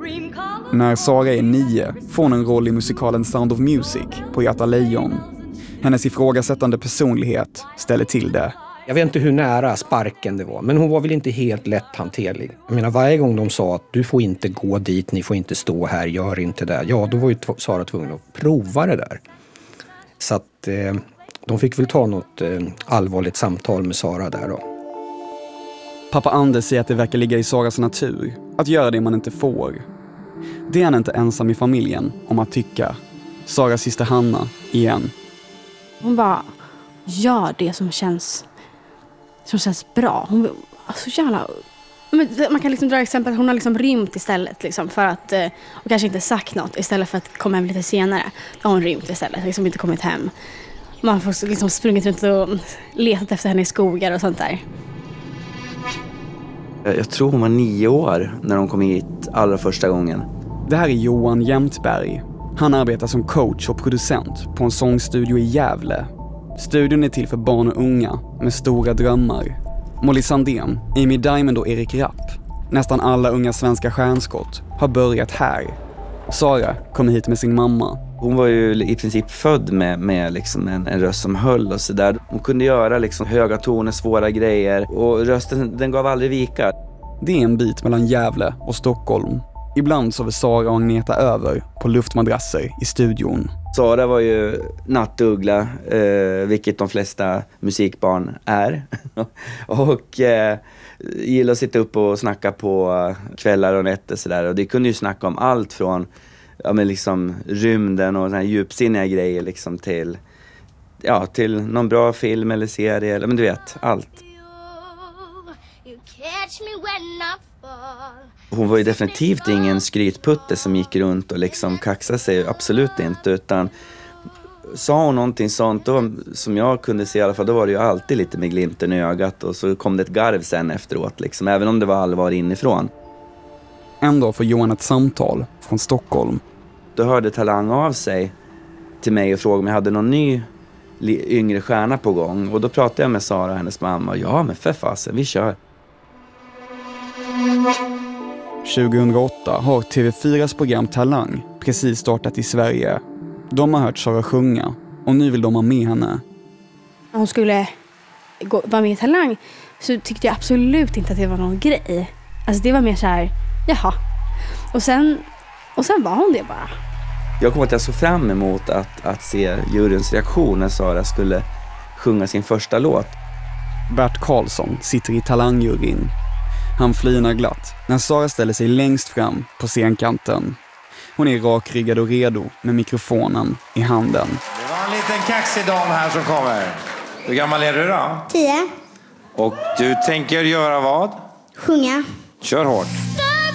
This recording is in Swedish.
När Sara är 9 får hon en roll i musikalen Sound of Music på Göta Lejon. Hennes ifrågasättande personlighet ställer till det. Jag vet inte hur nära sparken det var, men hon var väl inte helt lätthanterlig. Jag menar, varje gång de sa att du får inte gå dit, ni får inte stå här, gör inte det. Ja, då var ju Sara tvungen att prova det där. Så att de fick väl ta något allvarligt samtal med Sara där då. Pappa Anders säger att det verkar ligga i Saras natur att göra det man inte får. Det är han inte ensam i familjen om att tycka. Saras syster Hanna igen. Hon bara gör det som känns bra. Hon så jävla... Man kan liksom dra exempel att hon har liksom rymt istället liksom, för att, och kanske inte sagt något istället för att komma hem lite senare. Då har hon rymt istället, liksom inte kommit hem. Man får liksom sprungit runt och letat efter henne i skogar och sånt där. Jag tror hon var 9 år när hon kom hit allra första gången. Det här är Johan Jämtberg. Han arbetar som coach och producent på en sångstudio i Gävle. Studion är till för barn och unga med stora drömmar. Molly Sandén, Amy Diamond och Erik Rapp. Nästan alla unga svenska stjärnskott har börjat här. Sara kom hit med sin mamma. Hon var ju i princip född med liksom en röst som höll och sådär. Hon kunde göra liksom höga toner, svåra grejer. Och rösten, den gav aldrig vika. Det är en bit mellan Gävle och Stockholm. Ibland sover Sara och Agneta över på luftmadrasser i studion. Sara var ju nattuggla, vilket de flesta musikbarn är. Och gillade att sitta upp och snacka på kvällar och nätter sådär. Och det kunde ju snacka om allt från liksom rymden och såna här djupsinniga grejer liksom till någon bra film eller serie. Eller, men du vet, allt. Hon var ju definitivt ingen skrytputte som gick runt och liksom kaxade sig, absolut inte, utan sa hon någonting sånt då, som jag kunde se i alla fall, då var det ju alltid lite med glimten i ögat och så kom det ett garv sen efteråt liksom, även om det var allvar inifrån. En dag får Johan ett samtal från Stockholm. Då hörde Talang av sig till mig och frågade om jag hade någon ny yngre stjärna på gång, och då pratade jag med Sara och hennes mamma och ja, men för fasen, vi kör. 2008 har TV4s program Talang precis startat i Sverige. De har hört Sara sjunga och nu vill de ha med henne. När hon skulle vara med i Talang så tyckte jag absolut inte att det var någon grej. Alltså det var mer så här, jaha. Och sen var hon det bara. Jag kommer att jag såg fram emot att se juryns reaktion när Sara skulle sjunga sin första låt. Bert Karlsson sitter i Talangjuryn. Han flinar glatt när Sara ställer sig längst fram på scenkanten. Hon är rakryggad och redo med mikrofonen i handen. Det var en liten kaxig dam här som kommer. Hur gammal är du då? 10. Och du tänker göra vad? Sjunga. Kör hårt.